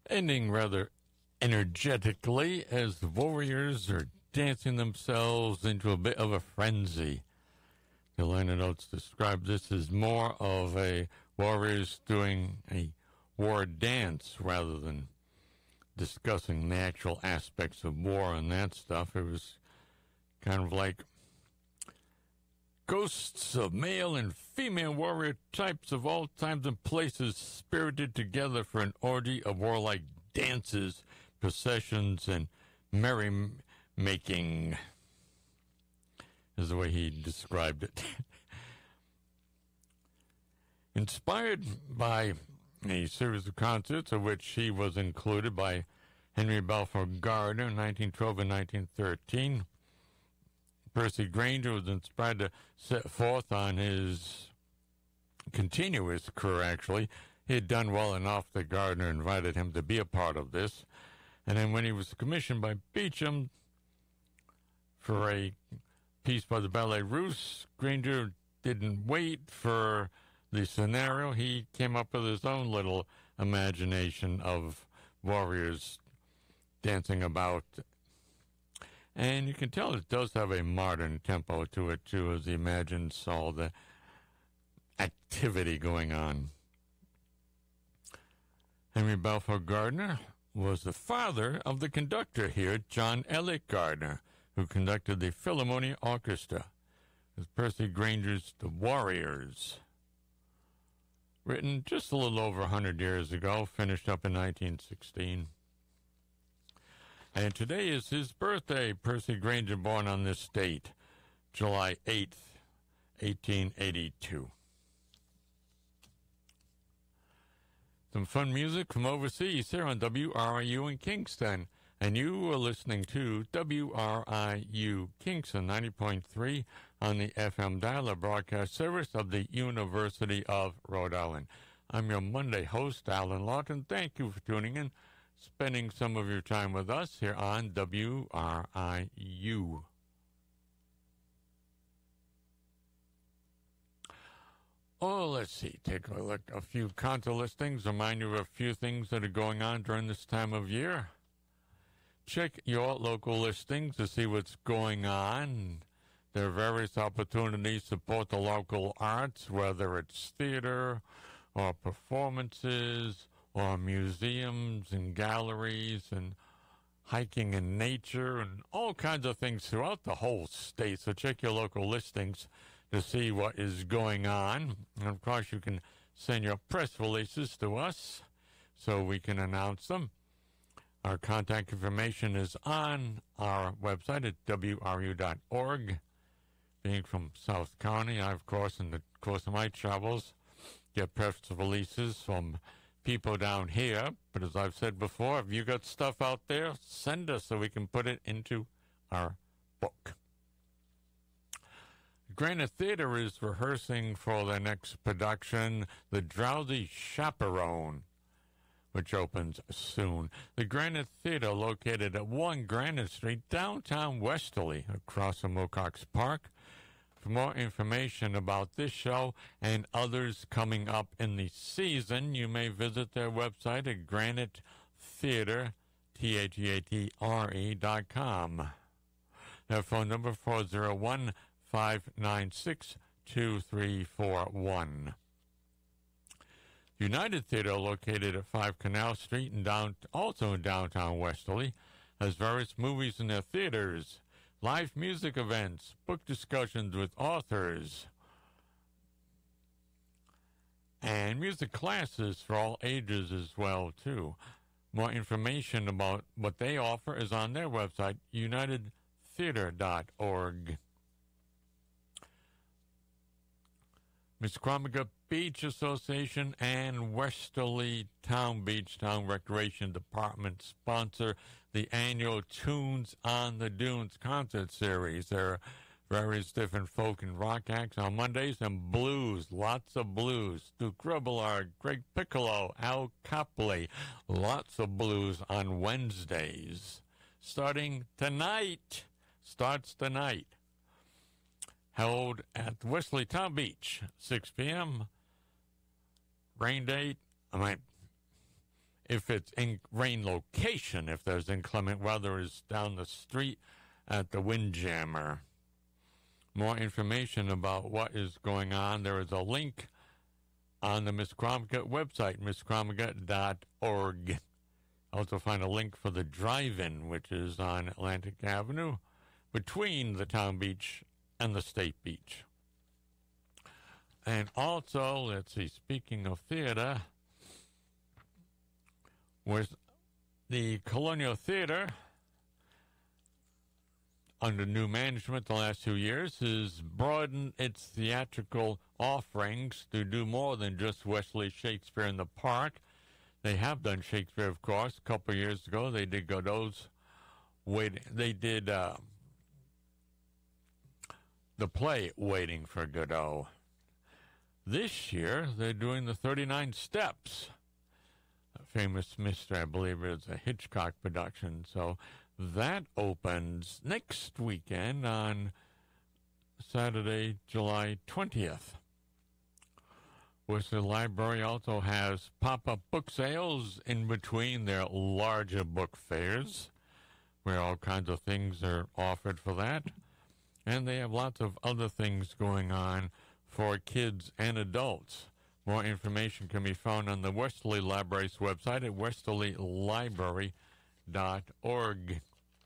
Ending rather energetically as the Warriors are dancing themselves into a bit of a frenzy. The liner notes describe this as more of a Warriors doing a war dance rather than discussing the actual aspects of war and that stuff. It was kind of like ghosts of male and female warrior types of all times and places spirited together for an orgy of warlike dances, processions, and merrymaking, is the way he described it. Inspired by a series of concerts of which he was included by Henry Balfour Gardner in 1912 and 1913, Percy Grainger was inspired to set forth on his continuous career, actually. He had done well enough that Gardner invited him to be a part of this. And then when he was commissioned by Beecham for a piece by the Ballet Russe, Grainger didn't wait for the scenario. He came up with his own little imagination of warriors dancing about. And you can tell it does have a modern tempo to it, too, as he imagines all the activity going on. Henry Balfour Gardner was the father of the conductor here, John Elliott Gardner, who conducted the Philharmonia Orchestra. With Percy Grainger's The Warriors, written just a little over 100 years ago, finished up in 1916. And today is his birthday. Percy Grainger, born on this date, July 8th, 1882. Some fun music from overseas here on WRIU in Kingston. And you are listening to WRIU Kingston 90.3 on the FM dial broadcast service of the University of Rhode Island. I'm your Monday host, Alan Lawton. Thank you for tuning in, spending some of your time with us here on WRIU. Oh, let's see. Take a look. A few concert listings. Remind you of a few things that are going on during this time of year. Check your local listings to see what's going on. There are various opportunities to support the local arts, whether it's theater or performances or museums and galleries and hiking in nature and all kinds of things throughout the whole state. So check your local listings to see what is going on. And, of course, you can send your press releases to us so we can announce them. Our contact information is on our website at wru.org. Being from South County, I, of course, in the course of my travels, get press releases from people down here. But as I've said before, if you got stuff out there, send us so we can put it into our book. Granite Theater is rehearsing for their next production, The Drowsy Chaperone, which opens soon. The Granite Theater, located at 1 Granite Street, downtown Westerly, across from Wilcox Park. For more information about this show and others coming up in the season, you may visit their website at granitetheatre, THEATRE.com. Their phone number 401-596-2341. United Theater, located at 5 Canal Street and also in downtown Westerly, has various movies in their theaters, live music events, book discussions with authors, and music classes for all ages as well, too. More information about what they offer is on their website, unitedtheater.org. Misquamicut Beach Association and Westerly Town Beach Town Recreation Department sponsor the annual Tunes on the Dunes concert series. There are various different folk and rock acts on Mondays and blues, lots of blues. Duke Robillard, Greg Piccolo, Al Copley, lots of blues on Wednesdays. Starts tonight. Held at Westerly Town Beach, 6 p.m. Rain date, if it's in rain location, if there's inclement weather, is down the street at the Windjammer. More information about what is going on, there is a link on the Misquamicut website, misquamicut.org. Also find a link for the drive-in, which is on Atlantic Avenue, between the town beach and the state beach. And also, let's see, speaking of theater, with the Colonial Theater, under new management the last 2 years, has broadened its theatrical offerings to do more than just Wesley Shakespeare in the Park. They have done Shakespeare, of course. A couple of years ago, they did Godot's They did the play Waiting for Godot. This year, they're doing the 39 Steps, a famous mystery. I believe it's a Hitchcock production. So that opens next weekend on Saturday, July 20th. Worcester Library also has pop-up book sales in between their larger book fairs, where all kinds of things are offered for that. And they have lots of other things going on for kids and adults. More information can be found on the Westerly Library's website at westerlylibrary.org.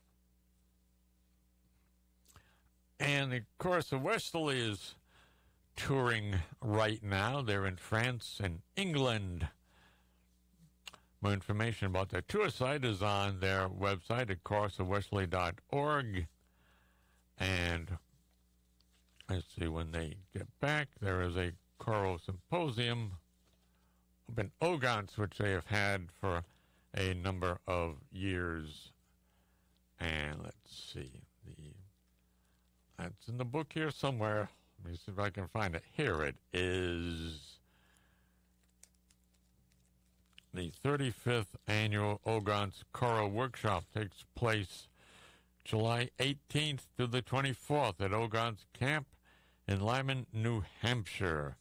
And, of course, the Westerly is touring right now. They're in France and England. More information about their tour site is on their website at courseofwesterly.org. And let's see, when they get back, there is a choral symposium up in Ogontz, which they have had for a number of years. And let's see, that's in the book here somewhere. Let me see if I can find it. Here it is. The 35th Annual Ogontz Choral Workshop takes place July 18th to the 24th at Ogontz Camp in Lyman, New Hampshire.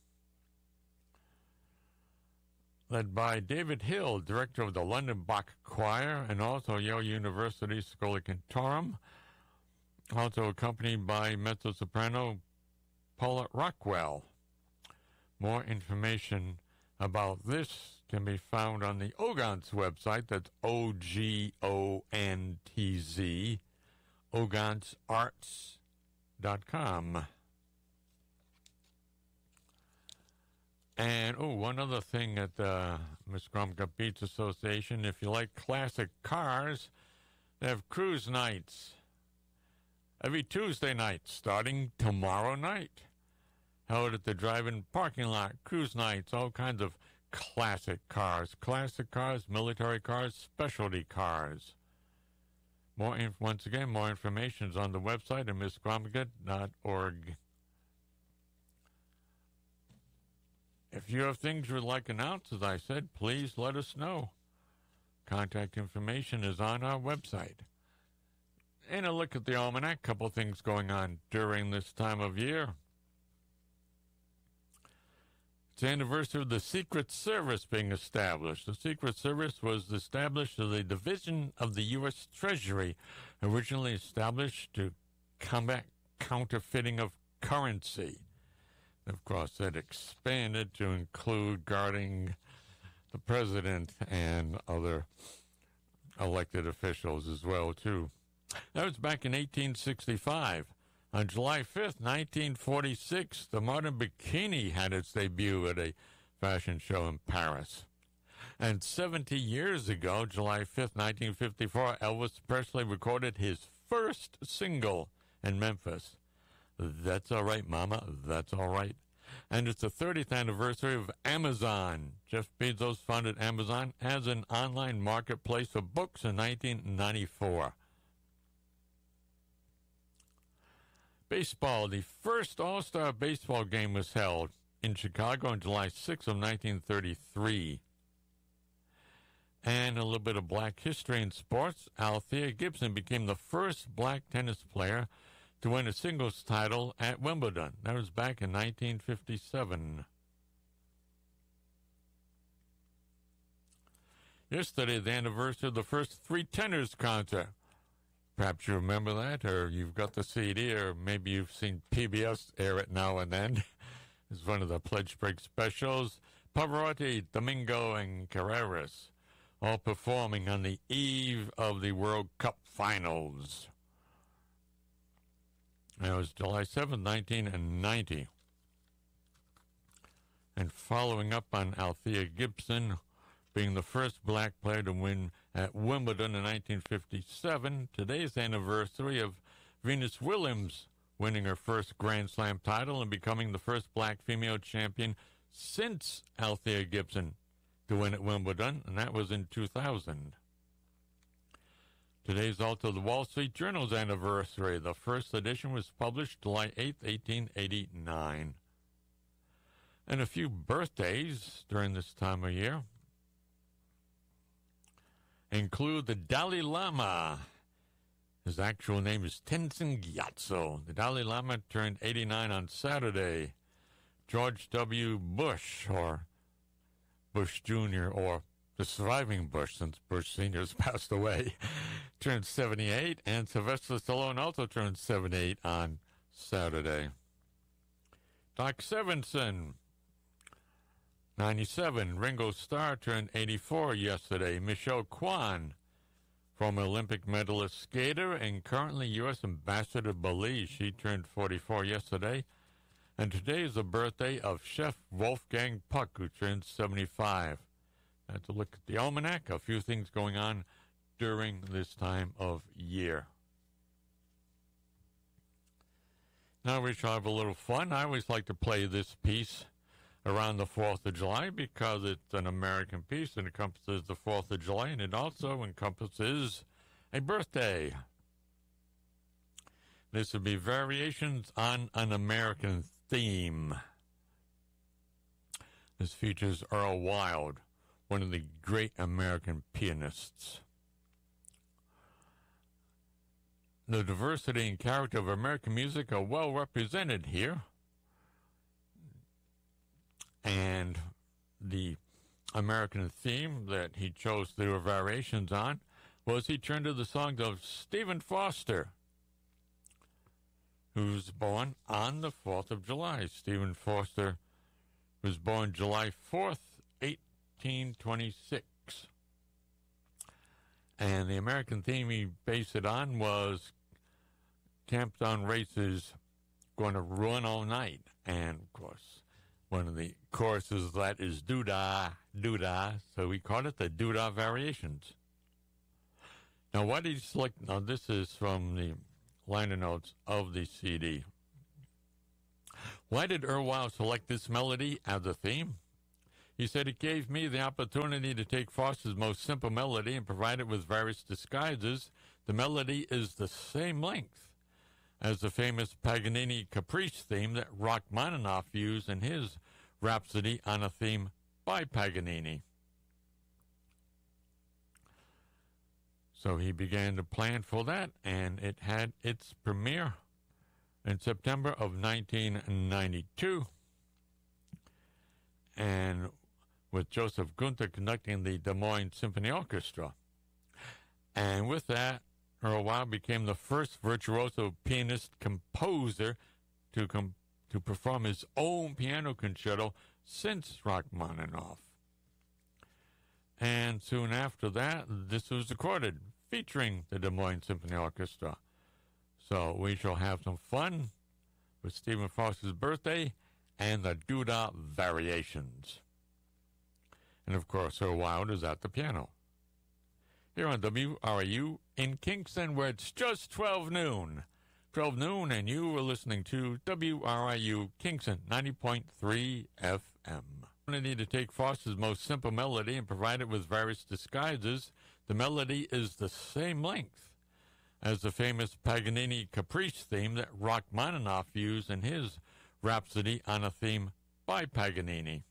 Led by David Hill, director of the London Bach Choir, and also Yale University Schola Cantorum. Also accompanied by mezzo-soprano Paula Rockwell. More information about this can be found on the Ogontz website. That's OGONTZ, ogontzarts.com. And, one other thing at the Misquamicut Beach Association, if you like classic cars, they have cruise nights every Tuesday night, starting tomorrow night. Held at the drive-in parking lot, cruise nights, all kinds of classic cars, military cars, specialty cars. Once again, more information is on the website at misquamicut.org. If you have things you would like announced, as I said, please let us know. Contact information is on our website. And a look at the almanac, couple things going on during this time of year. It's the anniversary of the Secret Service being established. The Secret Service was established as a division of the U.S. Treasury, originally established to combat counterfeiting of currency. Of course, it expanded to include guarding the president and other elected officials as well, too. That was back in 1865. On July 5th, 1946, the modern bikini had its debut at a fashion show in Paris. And 70 years ago, July 5th, 1954, Elvis Presley recorded his first single in Memphis. That's All Right, Mama, That's All Right. And it's the 30th anniversary of Amazon. Jeff Bezos founded Amazon as an online marketplace for books in 1994. Baseball. The first All-Star baseball game was held in Chicago on July 6th of 1933. And a little bit of black history in sports. Althea Gibson became the first black tennis player to win a singles title at Wimbledon. That was back in 1957. Yesterday, the anniversary of the first Three Tenors concert. Perhaps you remember that, or you've got the CD, or maybe you've seen PBS air it now and then. It's one of the Pledge Break specials. Pavarotti, Domingo, and Carreras all performing on the eve of the World Cup Finals. It was July 7th, 1990. And following up on Althea Gibson being the first black player to win at Wimbledon in 1957, today's anniversary of Venus Williams winning her first Grand Slam title and becoming the first black female champion since Althea Gibson to win at Wimbledon, and that was in 2000. Today's also the Wall Street Journal's anniversary. The first edition was published July 8th, 1889. And a few birthdays during this time of year include the Dalai Lama. His actual name is Tenzin Gyatso. The Dalai Lama turned 89 on Saturday. George W. Bush, or Bush Jr., or the surviving Bush, since Bush Sr. has passed away, turned 78, and Sylvester Stallone also turned 78 on Saturday. Doc Severinsen, 97. Ringo Starr turned 84 yesterday. Michelle Kwan, former Olympic medalist skater and currently U.S. Ambassador to Belize, she turned 44 yesterday. And today is the birthday of Chef Wolfgang Puck, who turned 75. Now to look at the almanac, a few things going on during this time of year. Now we shall have a little fun. I always like to play this piece around the 4th of July because it's an American piece and encompasses the 4th of July, and it also encompasses a birthday. This would be variations on an American theme. This features Earl Wild, one of the great American pianists. The diversity and character of American music are well represented here. And the American theme that he chose to do variations on was he turned to the songs of Stephen Foster, who's born on the 4th of July. Stephen Foster was born July 4th, 1826. And the American theme he based it on was Camptown Races Going to Run All Night. And, of course, one of the choruses that is doo-dah, doo-dah, so we call it the doo-dah variations. Now, why did he select? Now, this is from the liner notes of the CD. Why did Earl Wild select this melody as a theme? He said, it gave me the opportunity to take Foster's most simple melody and provide it with various disguises. The melody is the same length as the famous Paganini Caprice theme that Rachmaninoff used in his Rhapsody on a Theme by Paganini. So he began to plan for that, and it had its premiere in September of 1992. And with Joseph Gunther conducting the Des Moines Symphony Orchestra. And with that, Earl Wild became the first virtuoso pianist-composer to perform his own piano concerto since Rachmaninoff. And soon after that, this was recorded, featuring the Des Moines Symphony Orchestra. So we shall have some fun with Stephen Foster's birthday and the doo-dah variations. And of course, Earl Wild is at the piano. Here on WRIU in Kingston, where it's just 12 noon. 12 noon, and you are listening to WRIU Kingston 90.3 FM. I need to take Foster's most simple melody and provide it with various disguises. The melody is the same length as the famous Paganini Caprice theme that Rachmaninoff used in his Rhapsody on a Theme by Paganini.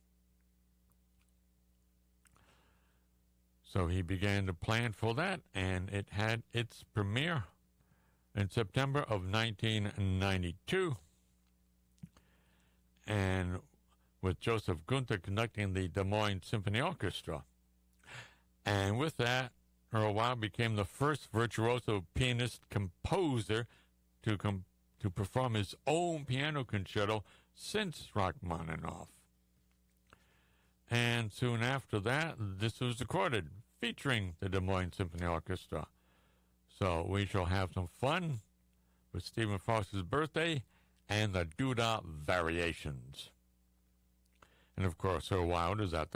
So he began to plan for that, and it had its premiere in September of 1992. And with Joseph Gunther conducting the Des Moines Symphony Orchestra. And with that, Earl Wild became the first virtuoso pianist-composer to perform his own piano concerto since Rachmaninoff. And soon after that, this was recorded, featuring the Des Moines Symphony Orchestra. So we shall have some fun with Stephen Foster's birthday and the Doo-Dah Variations. And of course, Earl Wild is at the